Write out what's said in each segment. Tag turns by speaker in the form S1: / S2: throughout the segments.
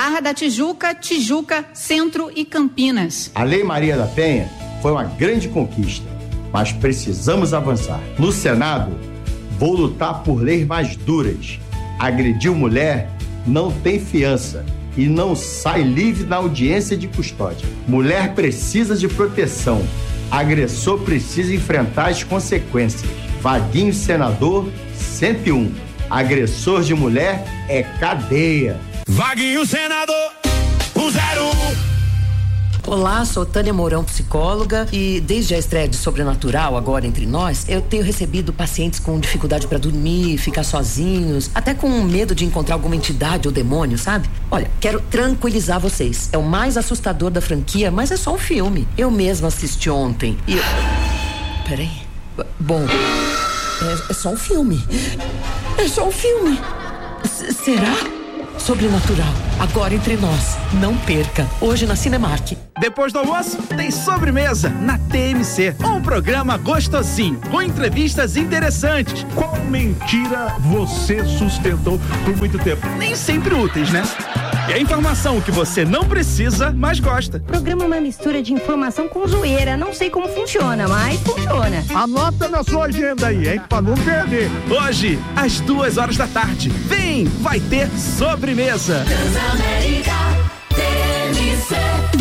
S1: Barra da Tijuca, Tijuca, Centro e Campinas.
S2: A Lei Maria da Penha foi uma grande conquista, mas precisamos avançar. No Senado, vou lutar por leis mais duras. Agrediu mulher, não tem fiança e não sai livre na audiência de custódia. Mulher precisa de proteção. Agressor precisa enfrentar as consequências. Vaguinho senador 101. Agressor de mulher é cadeia.
S3: Vaguinho senador 101.
S4: Olá, sou Tânia Mourão, psicóloga, e desde a estreia de Sobrenatural, agora entre nós, eu tenho recebido pacientes com dificuldade para dormir, ficar sozinhos, até com medo de encontrar alguma entidade ou demônio, sabe? Olha, quero tranquilizar vocês. É o mais assustador da franquia, mas é só um filme. Eu mesma assisti ontem e... Peraí. Bom, é só um filme. É só um filme. Será? Sobrenatural, agora entre nós. Não perca, hoje na Cinemark.
S5: Depois do almoço, tem sobremesa na TMC. Um programa gostosinho, com entrevistas interessantes.
S6: Qual mentira você sustentou por muito tempo?
S5: Nem sempre úteis, né? E a informação que você não precisa, mas gosta.
S7: O programa é uma mistura de informação com zoeira. Não sei como funciona, mas funciona.
S6: Anota na sua agenda aí, hein? Pra não perder.
S5: Hoje, às 14h. Vem, vai ter sobremesa.
S8: Transamérica TMC.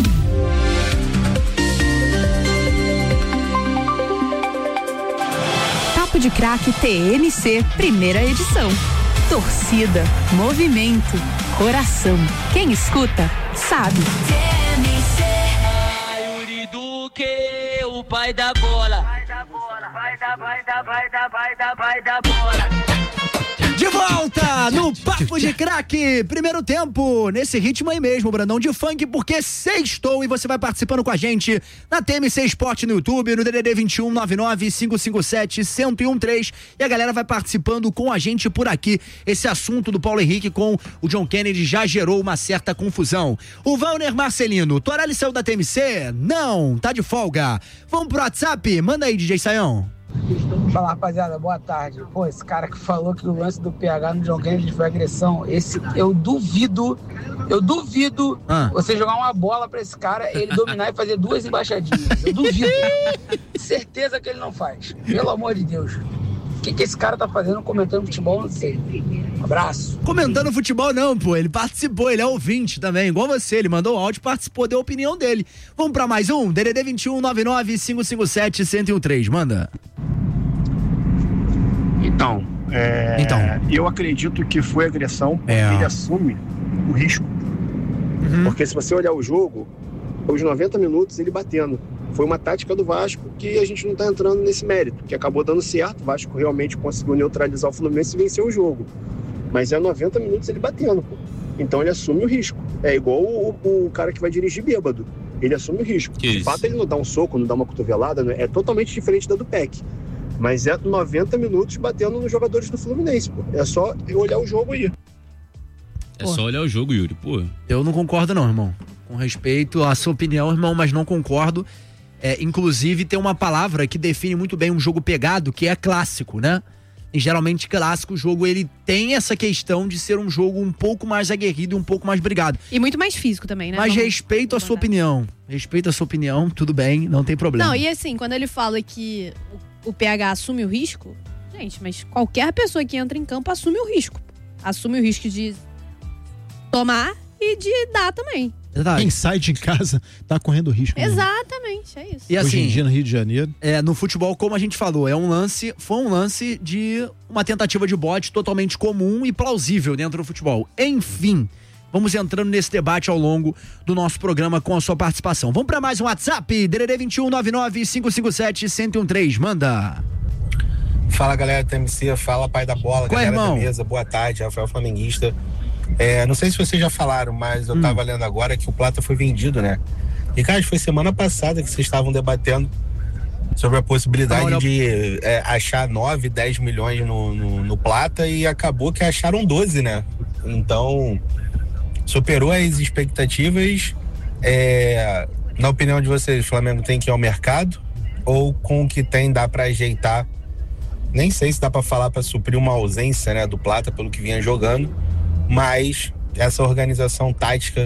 S9: Papo de Craque TMC, primeira edição. Torcida, movimento, coração. Quem escuta, sabe.
S8: TMC. Yuri Duque, o pai da bola. Vai da bola, vai da bola.
S5: De volta no Papo de Craque, primeiro tempo, nesse ritmo aí mesmo, Brandão, de funk, porque sextou e você vai participando com a gente na TMC Esporte no YouTube, no DDD 21 99 557 1013, e a galera vai participando com a gente por aqui. Esse assunto do Paulo Henrique com o John Kennedy já gerou uma certa confusão. O Valner Marcelino, Torelli saiu da TMC? Não, tá de folga. Vamos pro WhatsApp? Manda aí, DJ Saião.
S10: Fala, rapaziada, boa tarde. Pô, esse cara que falou que o lance do PH no John Kennedy foi agressão, eu duvido você jogar uma bola pra esse cara, ele dominar e fazer 2 embaixadinhas. Eu duvido. Certeza que ele não faz. Pelo amor de Deus. O que esse cara tá fazendo comentando futebol? Não sei. Um abraço.
S5: Comentando futebol não, pô. Ele participou, ele é ouvinte também, igual você. Ele mandou o áudio, participou, deu a opinião dele. Vamos pra mais um? DDD 21 99 557 1013. Manda.
S11: Então, eu acredito que foi agressão porque ele assume o risco. Porque se você olhar o jogo, os 90 minutos ele batendo. Foi uma tática do Vasco que a gente não tá entrando nesse mérito, que acabou dando certo. O Vasco realmente conseguiu neutralizar o Fluminense e vencer o jogo. Mas é 90 minutos ele batendo, pô. Então ele assume o risco. É igual o cara que vai dirigir bêbado. Ele assume o risco. De fato, ele não dá um soco, não dá uma cotovelada, né? É totalmente diferente da do PEC. Mas é 90 minutos batendo nos jogadores do Fluminense, pô. É só olhar o jogo aí.
S12: É só olhar o jogo, Yuri, pô.
S5: Eu não concordo não, irmão. Com respeito à sua opinião, irmão, mas não concordo. Inclusive, tem uma palavra que define muito bem um jogo pegado, que é clássico, né? E geralmente, clássico, o jogo, ele tem essa questão de ser um jogo um pouco mais aguerrido e um pouco mais brigado.
S13: E muito mais físico também, né?
S5: Mas respeito a sua opinião. Respeito a sua opinião, tudo bem, não tem problema.
S13: Não, e assim, quando ele fala que o PH assume o risco, gente, mas qualquer pessoa que entra em campo assume o risco. Assume o risco de tomar e de dar também.
S14: Quem sai de casa tá correndo risco.
S13: Exatamente, é isso.
S5: E assim,
S14: hoje em dia no Rio de Janeiro.
S5: No futebol, como a gente falou, foi um lance de uma tentativa de bote totalmente comum e plausível dentro do futebol. Enfim, vamos entrando nesse debate ao longo do nosso programa com a sua participação. Vamos para mais um WhatsApp, DDD 21 99 557 1013, manda.
S15: Fala, galera do TMC, fala pai da bola,
S5: qual
S15: galera
S5: irmão?
S15: da mesa, boa tarde, Rafael Flamenguista. Não sei se vocês já falaram, mas eu tava lendo agora que o Plata foi vendido, né? E, cara, foi semana passada que vocês estavam debatendo sobre a possibilidade de achar 9, 10 milhões no Plata e acabou que acharam 12, né? Então, superou as expectativas. Na opinião de vocês, o Flamengo tem que ir ao mercado ou com o que tem dá pra ajeitar? Nem sei se dá pra falar pra suprir uma ausência, né, do Plata pelo que vinha jogando. Mas essa organização tática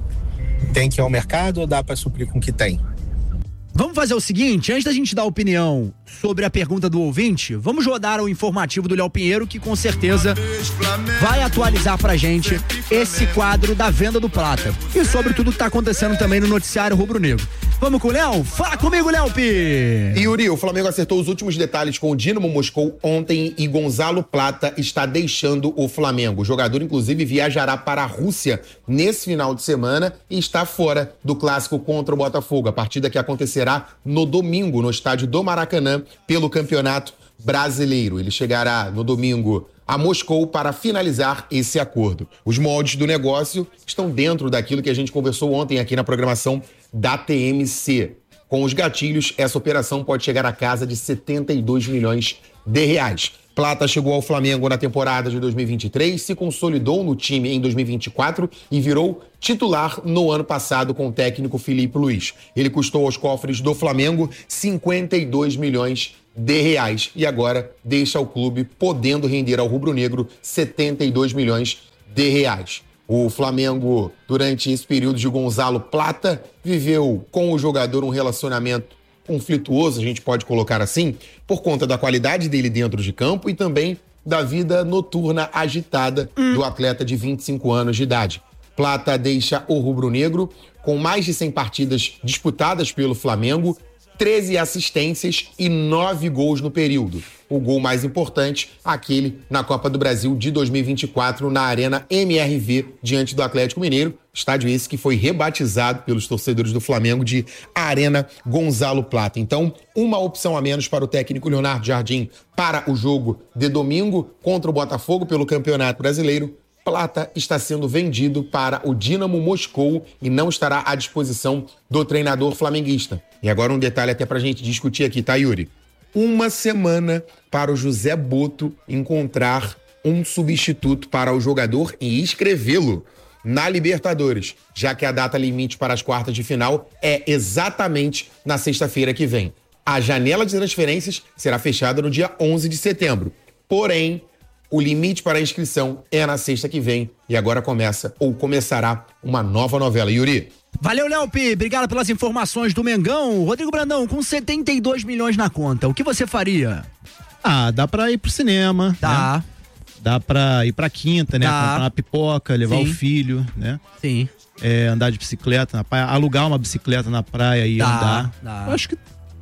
S15: tem que ir ao mercado ou dá para suprir com o que tem?
S5: Vamos fazer o seguinte, antes da gente dar opinião sobre a pergunta do ouvinte, vamos rodar o informativo do Léo Pinheiro, que com certeza vai atualizar pra gente esse quadro da venda do Plata. E sobre tudo que tá acontecendo também no noticiário rubro-negro. Vamos com o Léo? Fala comigo, Léo Pi!
S16: Yuri, o Flamengo acertou os últimos detalhes com o Dinamo Moscou ontem e Gonzalo Plata está deixando o Flamengo. O jogador, inclusive, viajará para a Rússia nesse final de semana e está fora do clássico contra o Botafogo. A partida que acontecerá no domingo, no estádio do Maracanã, pelo Campeonato Brasileiro. Ele chegará no domingo a Moscou para finalizar esse acordo. Os moldes do negócio estão dentro daquilo que a gente conversou ontem aqui na programação da TMC. Com os gatilhos, essa operação pode chegar à casa de 72 milhões de reais. Plata chegou ao Flamengo na temporada de 2023, se consolidou no time em 2024 e virou titular no ano passado com o técnico Felipe Luiz. Ele custou aos cofres do Flamengo 52 milhões de reais e agora deixa o clube podendo render ao rubro-negro 72 milhões de reais. O Flamengo, durante esse período de Gonzalo Plata, viveu com o jogador um relacionamento conflituoso, a gente pode colocar assim, por conta da qualidade dele dentro de campo e também da vida noturna agitada do atleta de 25 anos de idade. Plata deixa o rubro-negro com mais de 100 partidas disputadas pelo Flamengo, 13 assistências e 9 gols no período. O gol mais importante, aquele na Copa do Brasil de 2024, na Arena MRV, diante do Atlético Mineiro. Estádio esse que foi rebatizado pelos torcedores do Flamengo de Arena Gonzalo Plata. Então, uma opção a menos para o técnico Leonardo Jardim para o jogo de domingo contra o Botafogo pelo Campeonato Brasileiro. Plata está sendo vendido para o Dinamo Moscou e não estará à disposição do treinador flamenguista. E agora um detalhe até pra gente discutir aqui, tá, Yuri? Uma semana para o José Boto encontrar um substituto para o jogador e inscrevê-lo na Libertadores, já que a data limite para as quartas de final é exatamente na sexta-feira que vem. A janela de transferências será fechada no dia 11 de setembro. Porém, o limite para a inscrição é na sexta que vem e agora começará uma nova novela. Yuri.
S5: Valeu, Léo Pi. Obrigado pelas informações do Mengão. Rodrigo Brandão, com 72 milhões na conta, o que você faria?
S14: Ah, dá pra ir pro cinema.
S5: Dá.
S14: Né? Dá pra ir pra quinta, né?
S5: Dá.
S14: Comprar uma pipoca, levar o filho, né?
S5: Sim.
S14: Andar de bicicleta na praia, alugar uma bicicleta na praia e andar.
S5: Dá.
S14: Eu acho que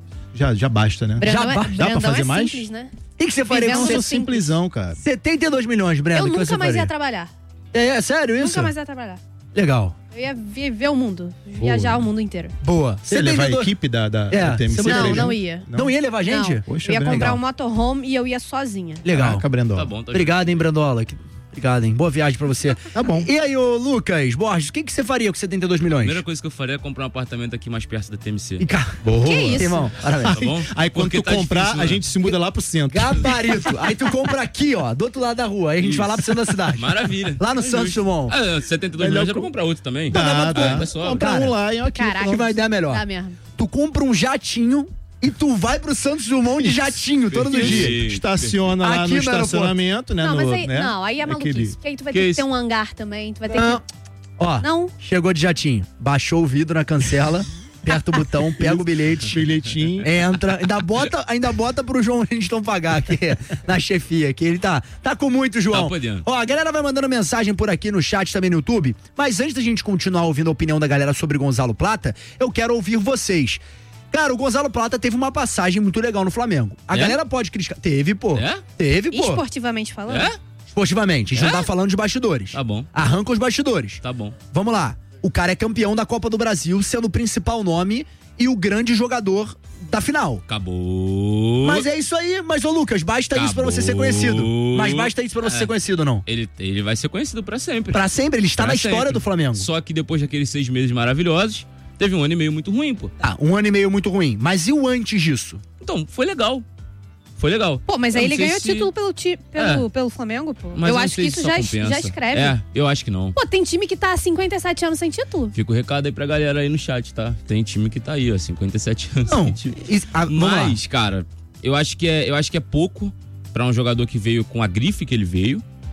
S14: já basta, né? Dá pra fazer mais?
S13: Simples, né?
S5: O que você faria?
S14: Eu sou simplesão, cara.
S5: 72 milhões, Breno.
S13: Eu
S5: que você
S13: nunca mais
S5: faria?
S13: ia trabalhar.
S5: É sério isso?
S13: Nunca mais ia trabalhar.
S5: Legal.
S13: Eu ia viver o mundo. Viajar o mundo inteiro.
S5: Boa.
S14: Você ia levar a equipe da TMC?
S13: Não ia.
S5: Não ia levar gente?
S13: Não.
S14: Poxa,
S13: eu ia comprar
S14: legal.
S13: um motorhome e eu ia sozinha.
S5: Legal.
S14: Caraca, Brandola.
S12: Tá bom, tá
S5: Obrigado, hein, Brandola. Obrigado, hein. Boa viagem pra você.
S14: Tá bom.
S5: E aí, ô Lucas Borges, o que você faria com 72
S12: A
S5: milhões?
S12: primeira coisa que eu faria é comprar um apartamento aqui mais perto da TMC.
S5: Boa.
S13: Que isso?
S5: Irmão, parabéns.
S12: Tá bom?
S14: Aí quando
S12: Porque
S14: tu comprar,
S12: difícil,
S14: a gente se muda lá pro centro.
S5: Gabarito. Aí tu compra aqui, ó, do outro lado da rua. Aí a gente vai lá pro centro da cidade.
S12: Maravilha.
S5: Lá no
S12: É
S5: Santos
S12: justo.
S5: Dumont.
S12: 72 milhões dá pra comprar outro também.
S14: Dá.
S12: Pessoal,
S14: Comprar um lá e aqui.
S13: Caraca.
S5: Que vai dar melhor.
S13: Dá mesmo.
S5: Tu compra um jatinho e tu vai pro Santos Dumont de jatinho todos os dias.
S14: Estaciona lá
S5: Aqui
S14: no
S5: no
S14: estacionamento, né?
S13: Não, mas
S14: no,
S13: aí,
S14: né?
S13: não, aí é maluquice.
S14: Aquele-
S13: Porque aí tu vai
S12: Que
S13: ter que
S12: isso?
S13: ter um hangar também. Tu vai ter
S5: Não.
S13: que...
S5: Ó,
S13: Não.
S5: chegou de jatinho. Baixou o vidro na cancela, aperta o botão, pega o bilhete.
S14: Bilhetinho.
S5: Entra, ainda bota pro João Winston pagar aqui na chefia, que ele tá com muito, João.
S12: Tá podendo.
S5: Ó, a galera vai mandando mensagem por aqui no chat, também no YouTube, mas antes da gente continuar ouvindo a opinião da galera sobre Gonzalo Plata, eu quero ouvir vocês. Cara, o Gonzalo Plata teve uma passagem muito legal no Flamengo. A galera pode criticar. Teve, pô.
S12: É?
S5: Teve, pô.
S13: Esportivamente falando.
S12: É?
S5: Esportivamente, a gente não tá falando de bastidores.
S12: Tá bom.
S5: Arranca os bastidores.
S12: Tá bom.
S5: Vamos lá. O cara é campeão da Copa do Brasil, sendo o principal nome e o grande jogador da final.
S12: Acabou.
S5: Mas é isso aí. Mas, ô Lucas, basta isso pra você ser conhecido. Mas basta isso pra você ser conhecido, não?
S12: Ele vai ser conhecido pra sempre.
S5: Pra sempre, ele está
S12: Pra
S5: na história
S12: sempre.
S5: do Flamengo.
S12: Só que depois daqueles 6 meses maravilhosos, teve um ano e meio muito ruim, pô.
S5: Ah, um ano e meio muito ruim. Mas e o antes disso?
S12: Então, foi legal. Foi legal.
S13: Pô, mas
S12: Eu
S13: aí
S12: não
S13: ele
S12: sei
S13: ganhou
S12: se-
S13: título pelo Flamengo, pô.
S12: Mas
S13: eu
S12: não
S13: acho
S12: sei
S13: que
S12: se
S13: isso já
S12: compensa.
S13: escreve.
S12: É, eu acho que não.
S13: Pô, tem time que tá há 57 anos sem título.
S12: Fica o recado aí pra galera aí no chat, tá? Tem time que tá aí, ó, 57 anos.
S5: Não,
S12: sem time.
S5: vamos lá.
S12: Mas, cara, eu acho que é pouco pra um jogador que veio com a grife que ele veio.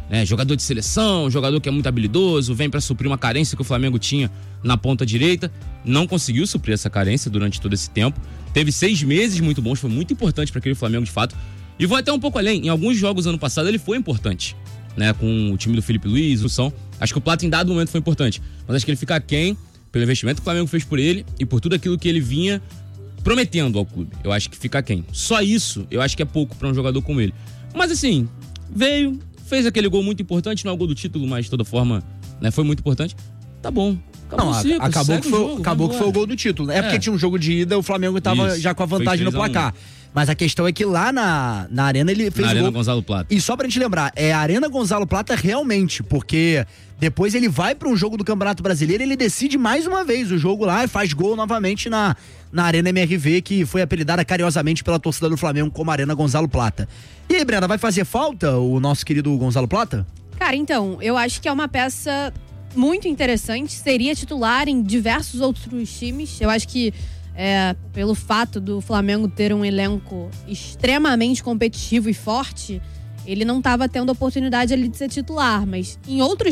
S12: Jogador de seleção, jogador que é muito habilidoso, vem pra suprir uma carência que o Flamengo tinha na ponta direita. Não conseguiu suprir essa carência durante todo esse tempo. Teve 6 meses muito bons, foi muito importante para aquele Flamengo de fato. E vou até um pouco além, em alguns jogos ano passado ele foi importante, com o time do Felipe Luiz, o São. Acho que o Plata em dado momento foi importante, mas acho que ele fica aquém pelo investimento que o Flamengo fez por ele e por tudo aquilo que ele vinha prometendo ao clube. Eu acho que fica aquém. Só isso, eu acho que é pouco para um jogador como ele. Mas assim, veio, fez aquele gol muito importante, não é o gol do título, mas de toda forma, foi muito importante. Tá bom.
S5: Acabou que foi o gol do título. Porque tinha um jogo de ida, o Flamengo tava já com a vantagem no placar. Mas a questão é que lá na Arena ele fez o gol.
S12: Arena Gonzalo Plata.
S5: E só pra gente lembrar, é a Arena Gonzalo Plata realmente, porque depois ele vai pra um jogo do Campeonato Brasileiro e ele decide mais uma vez o jogo lá e faz gol novamente na Arena MRV, que foi apelidada carinhosamente pela torcida do Flamengo como Arena Gonzalo Plata. E aí, Brenda, vai fazer falta o nosso querido Gonzalo Plata?
S13: Cara, então, eu acho que é uma peça muito interessante, seria titular em diversos outros times. Eu acho que pelo fato do Flamengo ter um elenco extremamente competitivo e forte, ele não estava tendo a oportunidade ali de ser titular, mas em outros